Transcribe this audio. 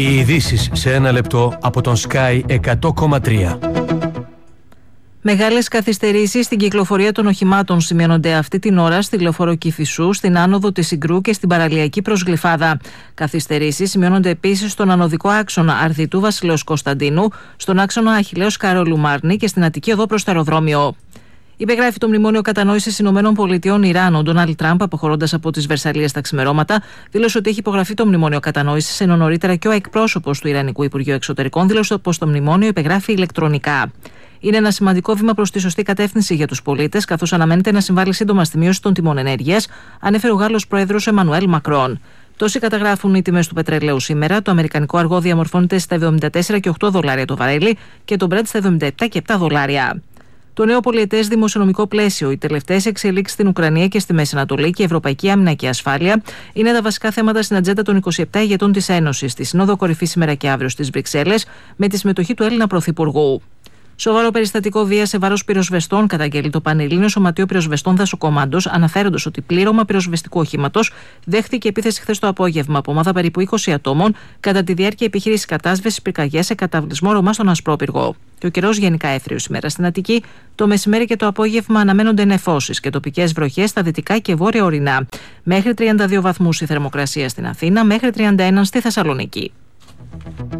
Οι ειδήσεις σε ένα λεπτό από τον Sky 100,3. Μεγάλες καθυστερήσεις στην κυκλοφορία των οχημάτων σημειώνονται αυτή την ώρα στη λεωφόρο Κηφισού, στην άνοδο της Συγκρού και στην παραλιακή προς Γλυφάδα. Καθυστερήσεις σημειώνονται επίσης στον ανωδικό άξονα Αρδιτού Βασιλέως Κωνσταντίνου, στον άξονα Αχιλλέως Καρόλου Μάρνη και στην Αττική οδό προς το αεροδρόμιο. Υπεγράφει το Μνημόνιο Κατανόησης ΗΠΑ-Ιράν. Ο Ντόναλντ Τραμπ, αποχωρώντας από τις Βερσαλλίες τα ξημερώματα, δήλωσε ότι έχει υπογραφεί το Μνημόνιο Κατανόησης, ενώ νωρίτερα και ο εκπρόσωπος του Ιρανικού Υπουργείου Εξωτερικών δήλωσε πως το μνημόνιο υπεγράφει ηλεκτρονικά. Είναι ένα σημαντικό βήμα προς τη σωστή κατεύθυνση για τους πολίτες, καθώς αναμένεται να συμβάλλει σύντομα στη μείωση των τιμών ενέργειας, ανέφερε ο Γάλλος Πρόεδρος Εμμανουέλ Μακρόν. Τόσοι καταγράφουν οι τιμές του πετρελαίου σήμερα. Το αμερικανικό αργό διαμορφώνεται στα $74,8 το βαρέλι και το Brent στα $77,7. Το νέο πολιετές δημοσιονομικό πλαίσιο, οι τελευταίες εξελίξεις στην Ουκρανία και στη Μέση Ανατολή και η ευρωπαϊκή άμυνα και ασφάλεια είναι τα βασικά θέματα στην ατζέντα των 27 ηγετών της Ένωσης, στη Σύνοδο Κορυφής σήμερα και αύριο στις Βρυξέλλες, με τη συμμετοχή του Έλληνα Πρωθυπουργού. Σοβαρό περιστατικό βίας σε βάρος πυροσβεστών καταγγέλει το Πανελλήνιο Σωματείο Πυροσβεστών Δασοκομάντος, αναφέροντας ότι πλήρωμα πυροσβεστικού οχήματος δέχθηκε επίθεση χθες το απόγευμα από ομάδα περίπου 20 ατόμων κατά τη διάρκεια επιχείρησης κατάσβεσης πυρκαγιάς σε καταβλισμό Ρωμά στον Ασπρόπυργο. Και ο καιρός γενικά έθριος σήμερα στην Αττική. Το μεσημέρι και το απόγευμα αναμένονται νεφώσεις και τοπικές βροχές στα δυτικά και βόρεια ορεινά. Μέχρι 32 βαθμούς η θερμοκρασία στην Αθήνα, μέχρι 31 στη Θεσσαλονίκη.